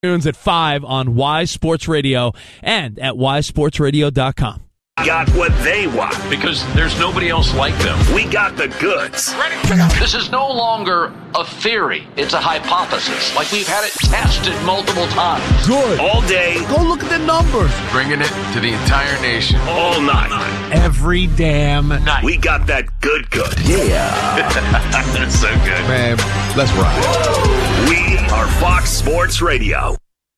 At 5 on Y Sports Radio and at ysportsradio.com. Got what they want. Because there's nobody else like them. We got the goods. Ready to go. This is no longer a theory. It's a hypothesis. Like we've had it tested multiple times. Good. All day. Go look at the numbers. Bringing it to the entire nation. All night. Every damn night. We got that good. Yeah. That's so good. Man, let's ride. We are Fox Sports Radio.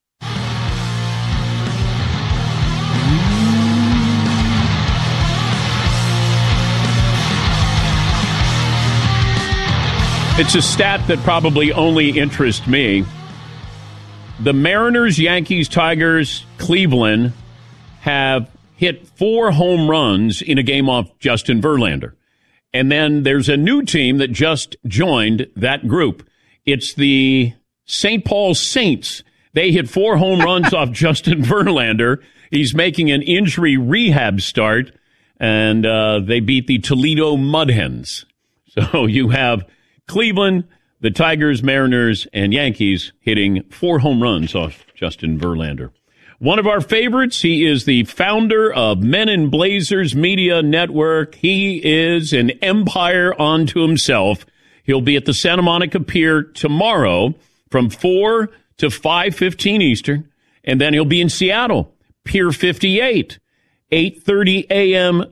It's a stat that probably only interests me. The Mariners, Yankees, Tigers, Cleveland have hit 4 home runs in a game off Justin Verlander. And then there's a new team that just joined that group. It's the St. Paul Saints. They hit 4 home runs off Justin Verlander. He's making an injury rehab start, and they beat the Toledo Mudhens. So you have Cleveland, the Tigers, Mariners, and Yankees hitting 4 home runs off Justin Verlander. One of our favorites, he is the founder of Men in Blazers Media Network. He is an empire unto himself. He'll be at the Santa Monica Pier tomorrow from 4 to 5:15 Eastern, and then he'll be in Seattle, Pier 58, 8:30 a.m.,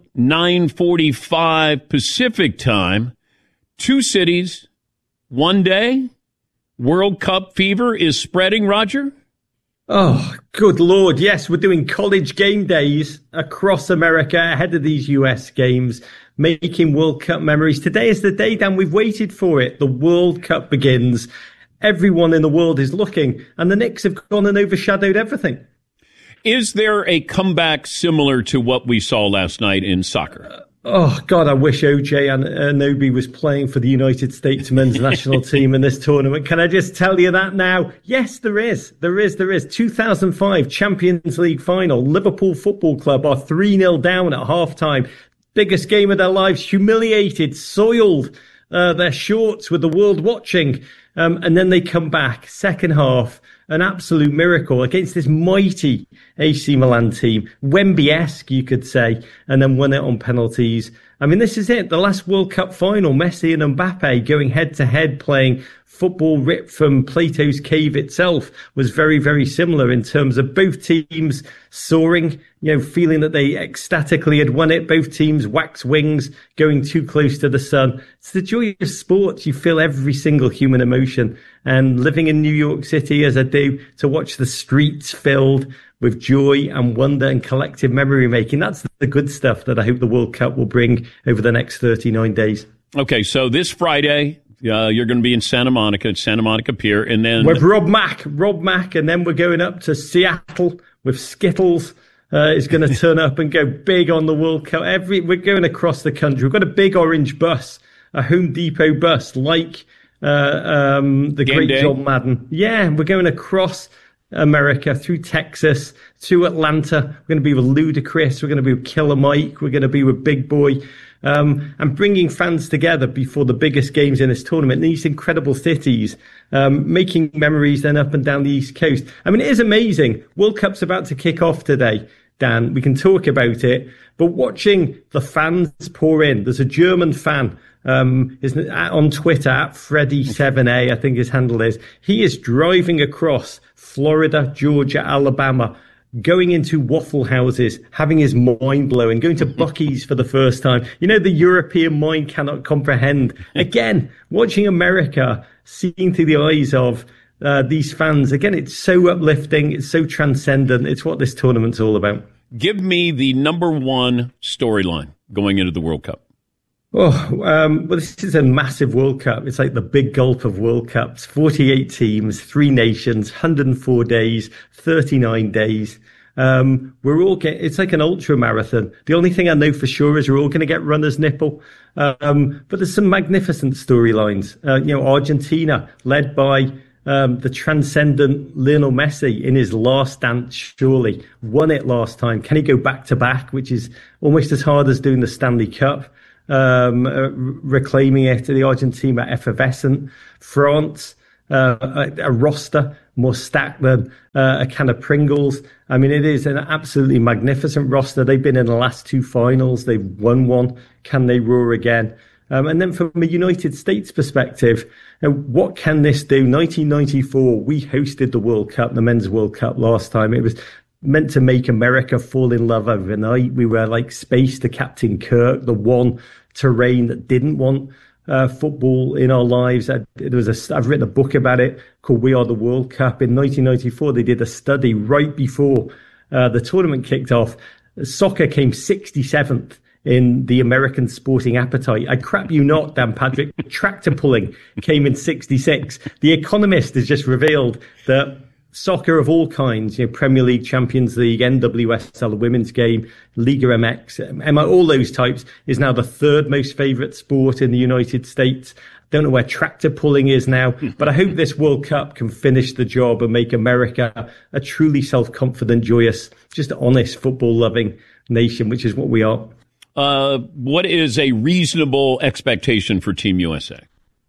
9:45 Pacific time. 2 cities, 1 day. World Cup fever is spreading, Roger? Oh, good Lord. Yes, we're doing college game days across America ahead of these US games, making World Cup memories. Today is the day, Dan, we've waited for it. The World Cup begins. Everyone in the world is looking, and the Knicks have gone and overshadowed everything. Is there a comeback similar to what we saw last night in soccer? Oh, God, I wish OJ Anunoby was playing for the United States men's national team in this tournament. Can I just tell you that now? Yes, there is. 2005 Champions League final. Liverpool Football Club are 3-0 down at halftime. Biggest game of their lives. Humiliated, soiled their shorts with the world watching. And then they come back. Second half, an absolute miracle against this mighty AC Milan team. Wemby-esque, you could say, and then won it on penalties. I mean, this is it. The last World Cup final, Messi and Mbappe going head-to-head playing football ripped from Plato's cave itself, was very, very similar in terms of both teams soaring, feeling that they ecstatically had won it. Both teams wax wings, going too close to the sun. It's the joy of sports. You feel every single human emotion. And living in New York City, as I do, to watch the streets filled with joy and wonder and collective memory making, that's the good stuff that I hope the World Cup will bring over the next 39 days. Okay, so this Friday, you're going to be in Santa Monica Pier, and then with Rob Mack, and then we're going up to Seattle with Skittles. Is going to turn up and go big on the World Cup. We're going across the country. We've got a big orange bus, a Home Depot bus, like the Game great day. John Madden. Yeah, we're going across America through Texas to Atlanta. We're going to be with Ludacris. We're going to be with Killer Mike. We're going to be with Big Boy. And bringing fans together before the biggest games in this tournament in these incredible cities, making memories then up and down the East Coast. I mean, it is amazing. World Cup's about to kick off today, Dan. We can talk about it, but watching the fans pour in. There's a German fan on Twitter at Freddy7A, I think his handle is. He is driving across Florida, Georgia, Alabama, going into Waffle Houses, having his mind blowing, going to Buc-ee's for the first time. The European mind cannot comprehend. Again, watching America, seeing through the eyes of these fans. Again, it's so uplifting. It's so transcendent. It's what this tournament's all about. Give me the number one storyline going into the World Cup. Well, this is a massive World Cup. It's like the big gulp of World Cups. 48 teams, 3 nations, 104 days, 39 days. It's like an ultra marathon. The only thing I know for sure is we're all going to get runner's nipple. But there's some magnificent storylines. Argentina, led by the transcendent Lionel Messi in his last dance, surely won it last time. Can he go back to back, which is almost as hard as doing the Stanley Cup? Reclaiming it to the Argentina effervescent. France, a roster more stacked than a can of Pringles. I mean, it is an absolutely magnificent roster. They've been in the last 2 finals. They've won one. Can they roar again? And then from a United States perspective, what can this do? 1994, we hosted the World Cup, the Men's World Cup last time. It was meant to make America fall in love overnight. We were like space to Captain Kirk, the one terrain that didn't want football in our lives. I've written a book about it called We Are the World Cup. In 1994, they did a study right before the tournament kicked off. Soccer came 67th in the American sporting appetite. I crap you not, Dan Patrick. Tractor pulling came in 66. The Economist has just revealed that soccer of all kinds, Premier League, Champions League, NWSL, the women's game, Liga MX, all those types, is now the 3rd most favourite sport in the United States. Don't know where tractor pulling is now, but I hope this World Cup can finish the job and make America a truly self-confident, joyous, just honest, football-loving nation, which is what we are. What is a reasonable expectation for Team USA?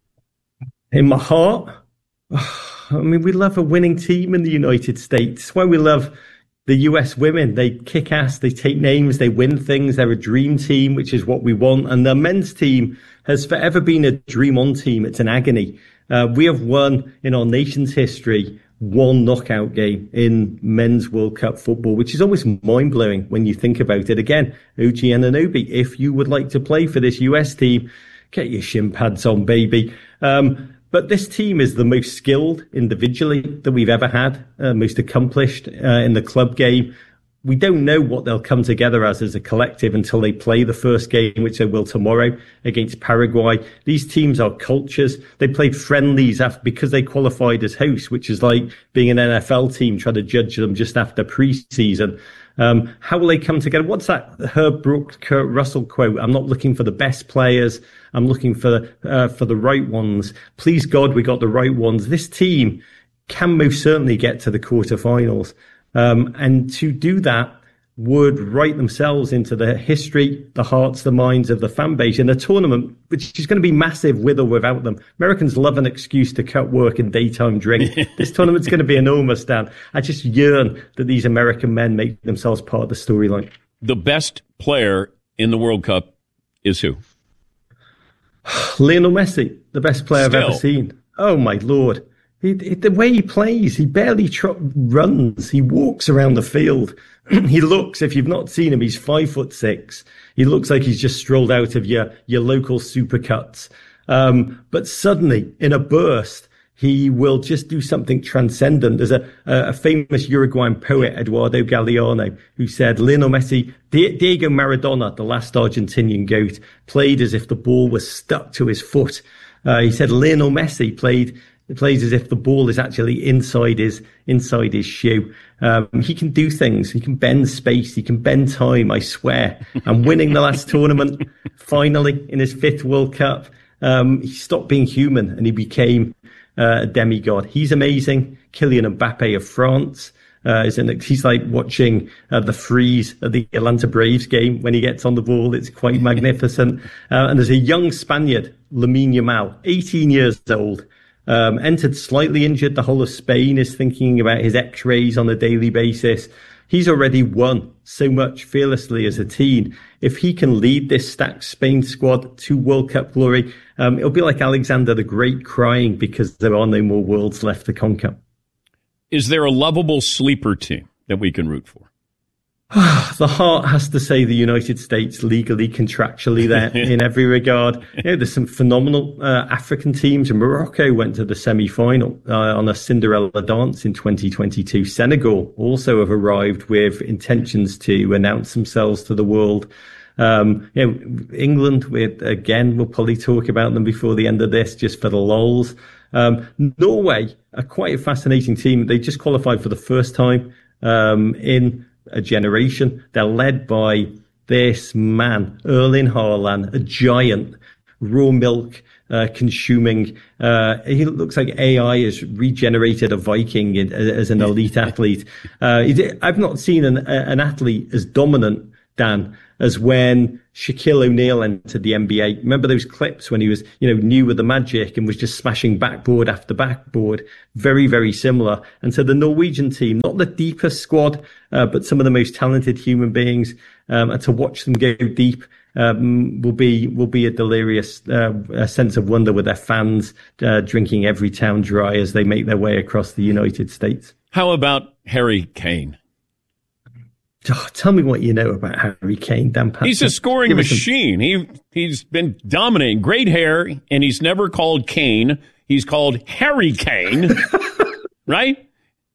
In my heart, I mean, we love a winning team in the United States. That's why we love the US women. They kick ass, they take names, they win things. They're a dream team, which is what we want. And the men's team has forever been a dream on team. It's an agony. We have won in our nation's history 1 knockout game in men's World Cup football, which is almost mind-blowing when you think about it. Again, OG Anunoby, if you would like to play for this US team, get your shin pads on, baby. But this team is the most skilled individually that we've ever had, most accomplished in the club game. We don't know what they'll come together as a collective until they play the first game, which they will tomorrow against Paraguay. These teams are cultures. They played friendlies because they qualified as hosts, which is like being an NFL team trying to judge them just after preseason. How will they come together? What's that Herb Brooks, Kurt Russell quote? I'm not looking for the best players. I'm looking for the right ones. Please God, we got the right ones. This team can most certainly get to the quarterfinals. And to do that would write themselves into the history, the hearts, the minds of the fan base in a tournament, which is going to be massive with or without them. Americans love an excuse to cut work and daytime drink. This tournament's going to be enormous, Dan. I just yearn that these American men make themselves part of the storyline. The best player in the World Cup is who? Lionel Messi, the best player I've ever seen. Oh, my Lord. The way he plays, he barely runs. He walks around the field. He looks, if you've not seen him, he's 5'6". He looks like he's just strolled out of your local supercuts. But suddenly, in a burst, he will just do something transcendent. There's a famous Uruguayan poet, Eduardo Galeano, who said Lionel Messi, Diego Maradona, the last Argentinian GOAT, played as if the ball was stuck to his foot. He said Lionel Messi plays as if the ball is actually inside his shoe. He can do things. He can bend space. He can bend time, I swear. And winning the last tournament, finally, in his 5th World Cup, he stopped being human and he became a demigod. He's amazing. Kylian Mbappe of France. He's like watching the freeze of the Atlanta Braves game when he gets on the ball. It's quite magnificent. And there's a young Spaniard, Lamine Yamal, 18 years old. Entered slightly injured. The whole of Spain is thinking about his x-rays on a daily basis. He's already won so much fearlessly as a teen. If he can lead this stacked Spain squad to World Cup glory, it'll be like Alexander the Great crying because there are no more worlds left to conquer. Is there a lovable sleeper team that we can root for? The heart has to say the United States, legally, contractually there in every regard. There's some phenomenal African teams. Morocco went to the semi-final on a Cinderella dance in 2022. Senegal also have arrived with intentions to announce themselves to the world. England, we'll probably talk about them before the end of this, just for the lols. Norway are quite a fascinating team. They just qualified for the first time in a generation. They're led by this man, Erling Haaland, a giant, raw milk consuming. He looks like AI has regenerated a Viking as an elite athlete. I've not seen an athlete as dominant, Dan, as when Shaquille O'Neal entered the NBA. Remember those clips when he was, new with the Magic and was just smashing backboard after backboard? Very, very similar. And so the Norwegian team, not the deepest squad, but some of the most talented human beings, and to watch them go deep, will be a delirious sense of wonder with their fans drinking every town dry as they make their way across the United States. How about Harry Kane? Oh, tell me what you know about Harry Kane, Dan Patrick. He's a scoring machine. He's been dominating. Great hair, and he's never called Kane. He's called Harry Kane, right?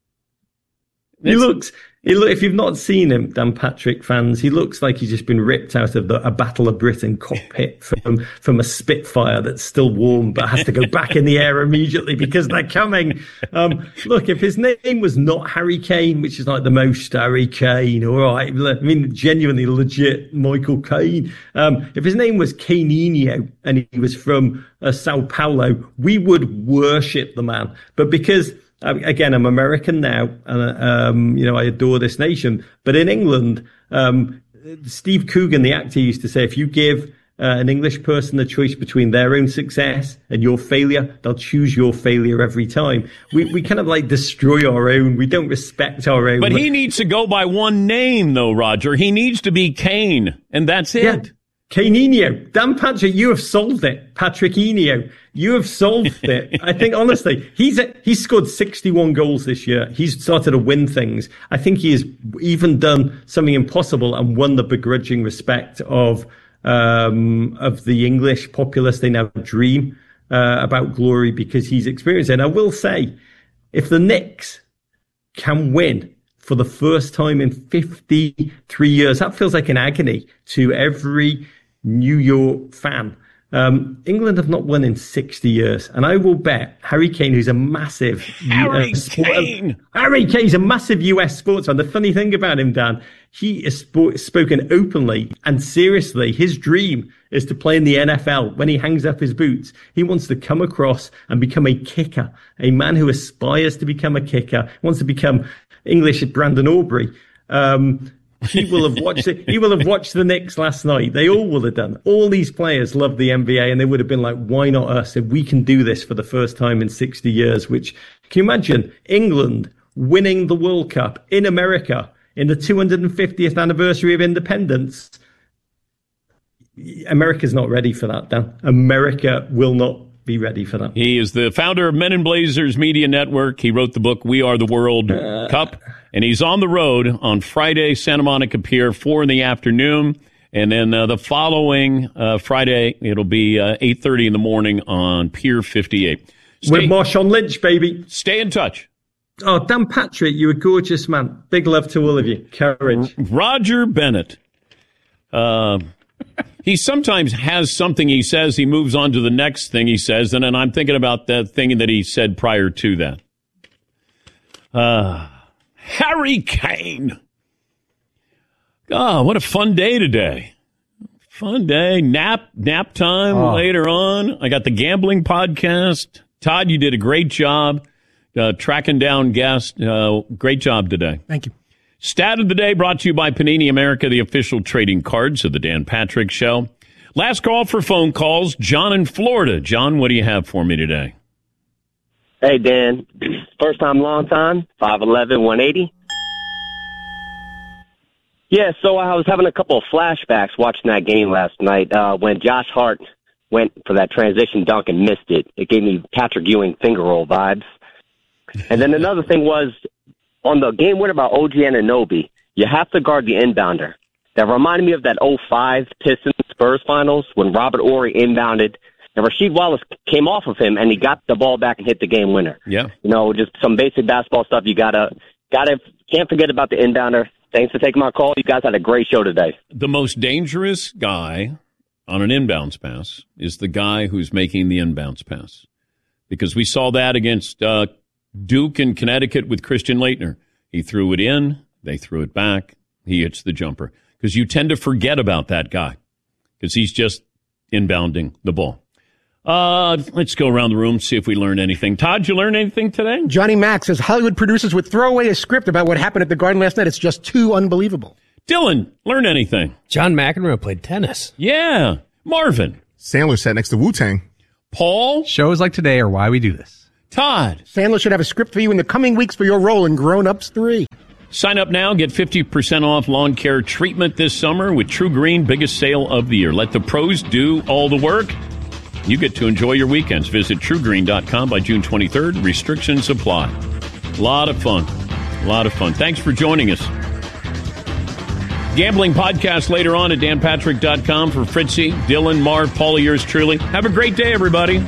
He looks, if you've not seen him, Dan Patrick fans, he looks like he's just been ripped out of a Battle of Britain cockpit from a Spitfire that's still warm but has to go back in the air immediately because they're coming. Look, if his name was not Harry Kane, which is like the most Harry Kane, all right, I mean, genuinely legit Michael Caine. If his name was Caninho and he was from Sao Paulo, we would worship the man. But because... again, I'm American now, and I adore this nation. But in England, Steve Coogan, the actor, used to say, if you give an English person the choice between their own success and your failure, they'll choose your failure every time. We kind of like destroy our own. We don't respect our own. But he needs to go by one name, though, Roger. He needs to be Kane, and that's it. Yeah. Caninho. Dan Patrick, you have solved it. Patrickinho, you have solved it. I think, honestly, he's scored 61 goals this year. He's started to win things. I think he has even done something impossible and won the begrudging respect of the English populace. They now dream about glory because he's experienced it. And I will say, if the Knicks can win for the first time in 53 years, that feels like an agony to every New York fan. England have not won in 60 years, and I will bet Harry Kane, who's a massive Harry Kane's a massive US sports fan. The funny thing about him, Dan, he has spoken openly and seriously. His dream is to play in the NFL. When he hangs up his boots, he wants to come across and become a kicker, a man who aspires to become a kicker, wants to become English Brandon Aubrey. He will have watched it. He will have watched the Knicks last night. They all will have done. All these players love the NBA, and they would have been like, why not us? If we can do this for the first time in 60 years, which, can you imagine England winning the World Cup in America in the 250th anniversary of independence? America's not ready for that, Dan. America will not be ready for that. He is the founder of Men in Blazers Media Network. He wrote the book We Are the World Cup, and he's on the road on Friday, Santa Monica Pier, 4 p.m, and then the following Friday, it'll be 8:30 in the morning on Pier 58. With Marshawn Lynch, baby. Stay in touch. Oh, Dan Patrick, you're a gorgeous man. Big love to all of you. Courage. Roger Bennett. He sometimes has something he says, he moves on to the next thing he says, and then I'm thinking about that thing that he said prior to that. Harry Kane. Oh, what a fun day today. Fun day. Nap time later on. I got the gambling podcast. Todd, you did a great job tracking down guests. Great job today. Thank you. Stat of the day brought to you by Panini America, the official trading cards of the Dan Patrick Show. Last call for phone calls. John in Florida. John, what do you have for me today? Hey, Dan. First time, long time. 5'11", 180. Yeah, so I was having a couple of flashbacks watching that game last night when Josh Hart went for that transition dunk and missed it. It gave me Patrick Ewing finger roll vibes. And then another thing was, on the game winner by OG Anunoby, you have to guard the inbounder. That reminded me of that 05 Pistons Spurs finals when Robert Horry inbounded and Rasheed Wallace came off of him and he got the ball back and hit the game winner. Yeah. Just some basic basketball stuff. You can't forget about the inbounder. Thanks for taking my call. You guys had a great show today. The most dangerous guy on an inbounds pass is the guy who's making the inbounds pass. Because we saw that against Duke in Connecticut with Christian Laettner. He threw it in, they threw it back, he hits the jumper. Because you tend to forget about that guy because he's just inbounding the ball. Let's go around the room, see if we learned anything. Todd, did you learn anything today? Johnny Mack says Hollywood producers would throw away a script about what happened at the Garden last night. It's just too unbelievable. Dylan, learn anything? John McEnroe played tennis. Yeah. Marvin. Sandler sat next to Wu-Tang. Paul. Shows like today are why we do this. Todd. Sandler should have a script for you in the coming weeks for your role in Grown Ups 3. Sign up now. Get 50% off lawn care treatment this summer with True Green, biggest sale of the year. Let the pros do all the work. You get to enjoy your weekends. Visit TrueGreen.com by June 23rd. Restrictions apply. A lot of fun. A lot of fun. Thanks for joining us. Gambling podcast later on at danpatrick.com for Fritzy, Dylan, Marv, Paul, yours truly. Have a great day, everybody.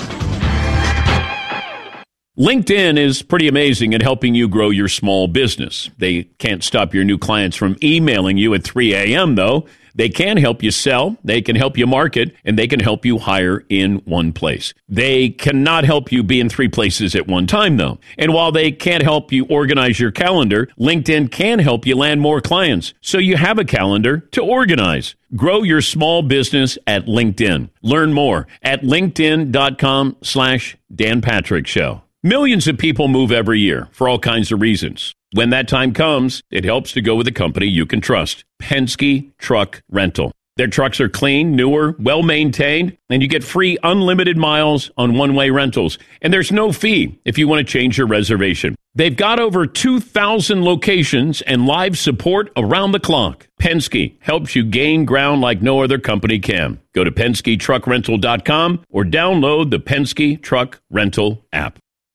LinkedIn is pretty amazing at helping you grow your small business. They can't stop your new clients from emailing you at 3 a.m., though. They can help you sell, they can help you market, and they can help you hire in one place. They cannot help you be in 3 places at one time, though. And while they can't help you organize your calendar, LinkedIn can help you land more clients, so you have a calendar to organize. Grow your small business at LinkedIn. Learn more at linkedin.com/Dan Patrick Show. Millions of people move every year for all kinds of reasons. When that time comes, it helps to go with a company you can trust. Penske Truck Rental. Their trucks are clean, newer, well-maintained, and you get free unlimited miles on one-way rentals. And there's no fee if you want to change your reservation. They've got over 2,000 locations and live support around the clock. Penske helps you gain ground like no other company can. Go to PenskeTruckRental.com or download the Penske Truck Rental app.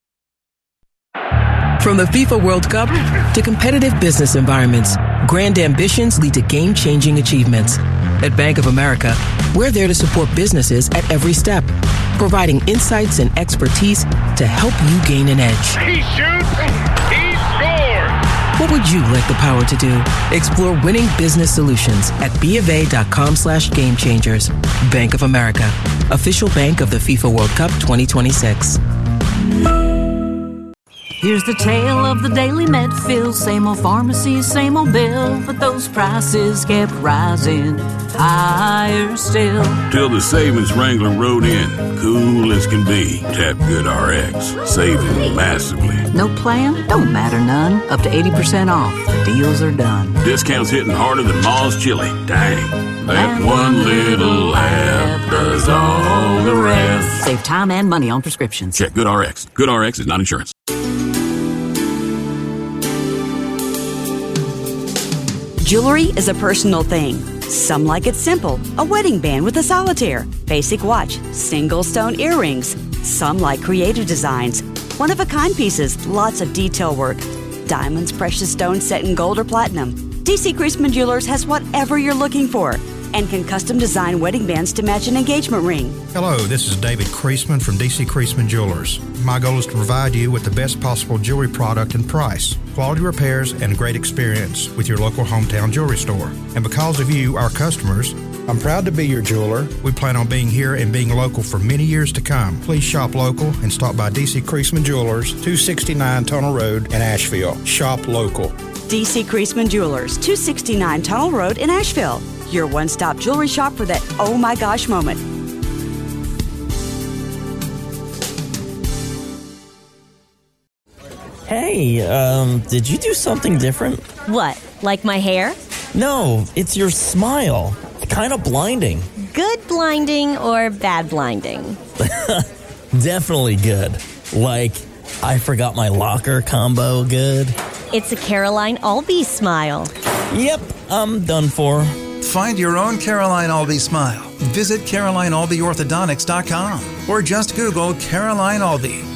From the FIFA World Cup to competitive business environments, grand ambitions lead to game-changing achievements. At Bank of America, we're there to support businesses at every step, providing insights and expertise to help you gain an edge. He shoots, he scores! What would you like the power to do? Explore winning business solutions at BofA.com/gamechangers. Bank of America, official bank of the FIFA World Cup 2026. Here's the tale of the Daily Medfield. Same old pharmacy, same old bill, but those prices kept rising higher still. Till the savings Wrangler rode in, cool as can be. Tap GoodRx, saving massively. No plan? Don't matter none. Up to 80% off. The deals are done. Discounts hitting harder than Ma's chili. Dang, that one little app does all the rest. Save time and money on prescriptions. Check GoodRx. GoodRx is not insurance. Jewelry is a personal thing. Some like it simple, a wedding band with a solitaire, basic watch, single stone earrings. Some like creative designs, one-of-a-kind pieces, lots of detail work. Diamonds, precious stones set in gold or platinum. DC Creasman Jewelers has whatever you're looking for and can custom design wedding bands to match an engagement ring. Hello, this is David Creasman from DC Creasman Jewelers. My goal is to provide you with the best possible jewelry product and price, quality repairs, and great experience with your local hometown jewelry store. And because of you, our customers, I'm proud to be your jeweler. We plan on being here and being local for many years to come. Please shop local and stop by DC Creasman Jewelers, 269 Tunnel Road in Asheville. Shop local. DC Creasman Jewelers, 269 Tunnel Road in Asheville. Your one-stop jewelry shop for that oh my gosh moment. Hey, did you do something different? What, like my hair? No, it's your smile. Kind of blinding. Good blinding or bad blinding? Definitely good. Like, I forgot my locker combo good. It's a Caroline Albee smile. Yep, I'm done for. Find your own Caroline Albee smile. Visit CarolineAlbeeOrthodontics.com or just Google Caroline Albee.